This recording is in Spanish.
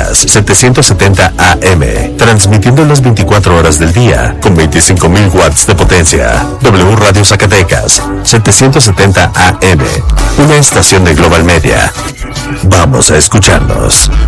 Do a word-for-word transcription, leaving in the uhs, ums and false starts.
Zacatecas, setecientos setenta A M, transmitiendo las veinticuatro horas del día, con veinticinco mil watts de potencia. W Radio Zacatecas, setecientos setenta A M, una estación de Global Media. Vamos a escucharnos.